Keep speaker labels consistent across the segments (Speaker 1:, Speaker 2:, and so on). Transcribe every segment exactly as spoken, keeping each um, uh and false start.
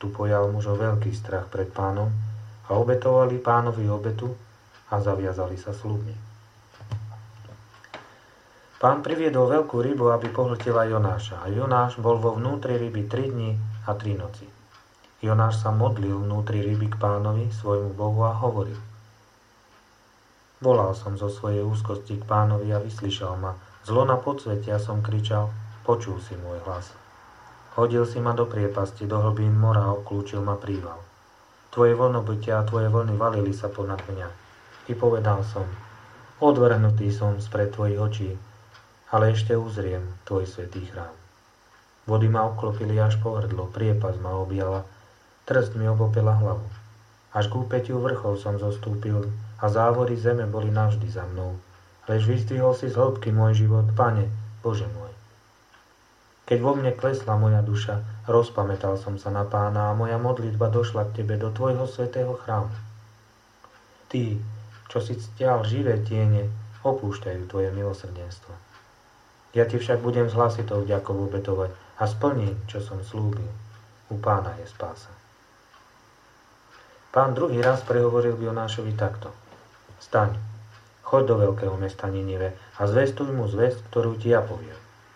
Speaker 1: Tu pojal mužov veľký strach pred Pánom a obetovali Pánovi obetu a zaviazali sa sľubne. Pán priviedol veľkú rybu, aby pohltila Jonáša, a Jonáš bol vo vnútri ryby tri dni a tri noci. Jonáš sa modlil vnútri ryby k Pánovi, svojmu Bohu, a hovoril: Volal som zo svojej úzkosti k Pánovi a vyslyšal ma. Zlo na podsvetia som kričal, počul si môj hlas. Hodil si ma do priepasti, do hlbín mora a obklúčil ma príval. Tvoje vlnobytia a tvoje vlny valili sa ponad mňa. I povedal som: Odvrhnutý som spred tvojich očí, ale ešte uzriem tvoj svätý chrám. Vody ma obklopili až po hrdlo, priepas ma objala, trst mi obopela hlavu. Až k úpätiu vrchov som zostúpil a závory zeme boli navždy za mnou. Lež vyzdvihol si z hĺbky môj život, Pane, Bože môj. Keď vo mne klesla moja duša, rozpamätal som sa na Pána a moja modlitba došla k Tebe do Tvojho svätého chrámu. Tí, čo si ctial živé tiene, opúšťajú Tvoje milosrdenstvo. Ja Ti však budem s hlasitou vďakou obetovať a splním, čo som slúbil. U Pána je spása. Pán druhý raz prehovoril k Jonášovi takto: Staň, choď do veľkého mesta Ninive a zvestuj mu zvesť, ktorú ti ja poviem.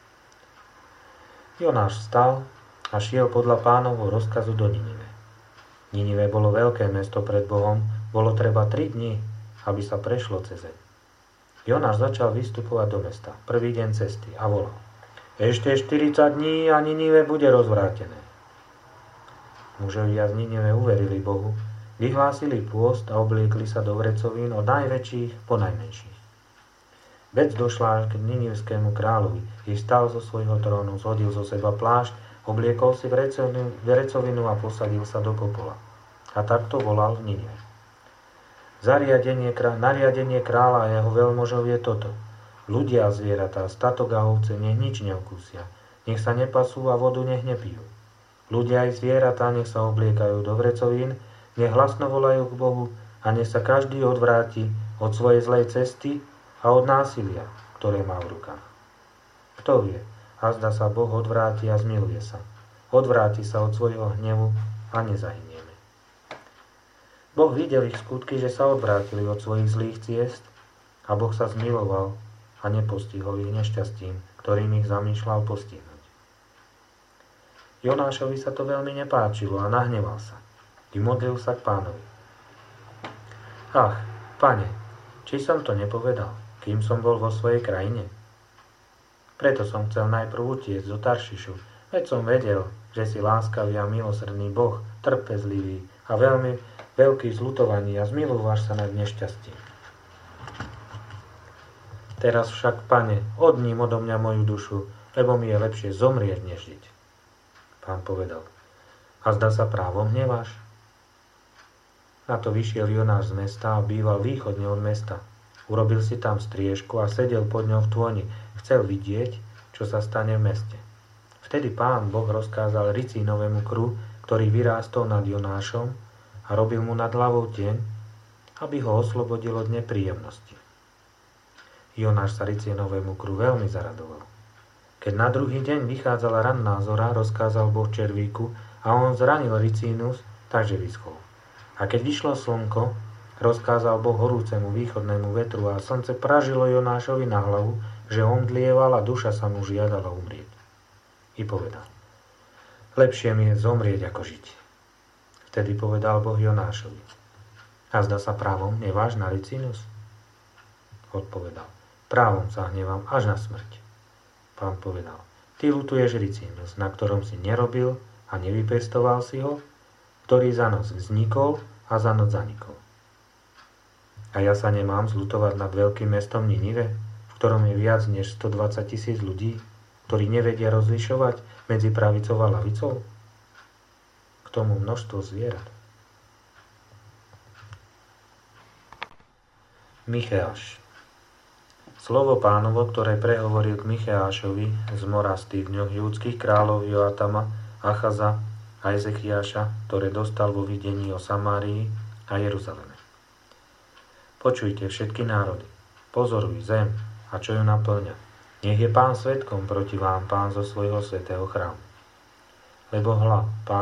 Speaker 1: Jonáš vstal a šiel podľa Pánovho rozkazu do Ninive. Ninive bolo veľké mesto pred Bohom, bolo treba tri dni, aby sa prešlo cez zeň. Jonáš začal vystupovať do mesta, prvý deň cesty, a volal: Ešte štyridsať dní a Ninive bude rozvrátené. Mužovia z Ninive uverili Bohu, vyhlásili pôst a obliekli sa do vrecovín od najväčších po najmenších. Vec došla až k ninivskému kráľovi, i vstal zo svojho trónu, zhodil zo seba plášť, obliekol si vrecovinu a posadil sa do popola. A takto volal v Ninive: Zariadenie, nariadenie kráľa a jeho veľmožov je toto: ľudia a zvieratá, statok a ovce nech nič neokúsia, nech sa nepasú a vodu nech nepijú. Ľudia aj zvieratá nech sa obliekajú do vrecovín, nech hlasno volajú k Bohu a nech sa každý odvráti od svojej zlej cesty a od násilia, ktoré má v rukách. Kto vie, azda sa Boh odvráti a zmiluje sa. Odvráti sa od svojho hnevu a nezahynieme. Boh videl ich skutky, že sa odvrátili od svojich zlých ciest, a Boh sa zmiloval a nepostihol ich nešťastím, ktorým ich zamýšľal postihnúť. Jonášovi sa to veľmi nepáčilo a nahneval sa. I modlil sa k Pánovi: Ach, Pane, či som to nepovedal, kým som bol vo svojej krajine? Preto som chcel najprv utiecť do Taršišu, veď som vedel, že si láskavý a milosrdný Boh, trpezlivý a veľmi veľký zľutovaní a zmilúvaš sa nad nešťastím. Teraz však, Pane, odním odo mňa moju dušu, lebo mi je lepšie zomrieť, než žiť. Pán povedal: A zdá sa právom hneváš? Na to vyšiel Jonáš z mesta a býval východne od mesta. Urobil si tam striežku a sedel pod ňou v tvoni. Chcel vidieť, čo sa stane v meste. Vtedy Pán Boh rozkázal ricínovému kru, ktorý vyrástol nad Jonášom a robil mu nad hlavou tieň, aby ho oslobodil od nepríjemnosti. Jonáš sa ricínovému kru veľmi zaradoval. Keď na druhý deň vychádzala ranná zora, rozkázal Boh červíku a on zranil ricínus, takže vyschol. A keď vyšlo slnko, rozkázal Boh horúcemu východnému vetru a slnce pražilo Jonášovi na hlavu, že omdlieval a duša sa mu žiadala umrieť. I povedal: Lepšie mi je zomrieť, ako žiť. Vtedy povedal Boh Jonášovi: A zdá sa právom hneváš na ricínus? Odpovedal: Právom sa hnevam až na smrť. Pán povedal: Ty ľutuješ ricínus, na ktorom si nerobil a nevypestoval si ho, ktorý za noc vznikol a za noc zanikol. A ja sa nemám zľutovať nad veľkým mestom Ninive, v ktorom je viac než stodvadsať tisíc ľudí, ktorí nevedia rozlišovať medzi pravicou a ľavicou? K tomu množstvo zvierat. Micheáš. Slovo Pánovo, ktoré prehovoril k Micheášovi z morastých dňoch júdskych kráľov Joatama, Achaza a Ezechiáša, ktoré dostal vo videní o Samárii a Jeruzaleme. Počujte, všetky národy, pozoruj zem a čo ju naplňa. Nech je Pán svedkom proti vám, Pán zo svojho svätého chrámu. Lebo hľa, Pán